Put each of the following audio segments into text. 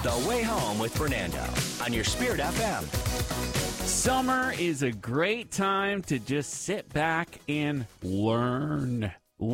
The Way Home with Fernando on your Spirit FM. Summer is a great time to just sit back and learn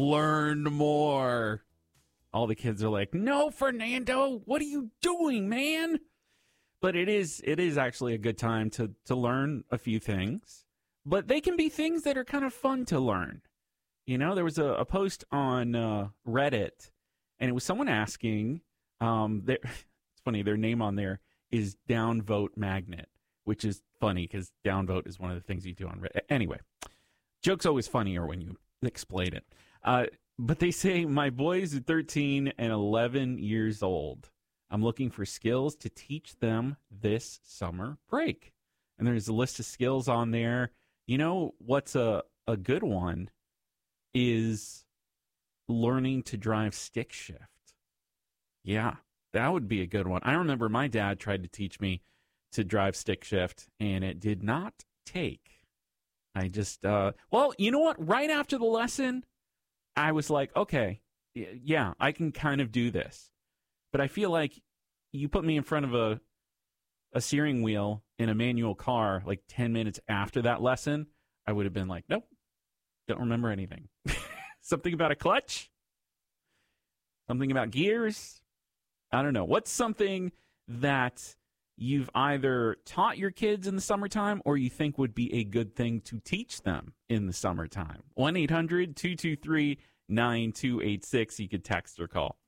more. All the kids are like, "No, Fernando, what are you doing, man?" But it is actually a good time to learn a few things. But they can be things that are kind of fun to learn. You know, there was a post on Reddit, and it was someone asking, it's funny, their name on there is Downvote Magnet, which is funny because downvote is one of the things you do on Reddit. Anyway, joke's always funnier when you explain it. But they say, my boys are 13 and 11 years old. I'm looking for skills to teach them this summer break. And there's a list of skills on there. You know what's a good one is learning to drive stick shift. Yeah, that would be a good one. I remember my dad tried to teach me to drive stick shift, and it did not take. I just, well, you know what? Right after the lesson, I was like, okay, yeah, I can kind of do this. But I feel like you put me in front of a steering wheel in a manual car like 10 minutes after that lesson, I would have been like, nope, don't remember anything. Something about a clutch? Something about gears? I don't know. What's something that you've either taught your kids in the summertime or you think would be a good thing to teach them in the summertime? 1-800-223-9286. You could text or call.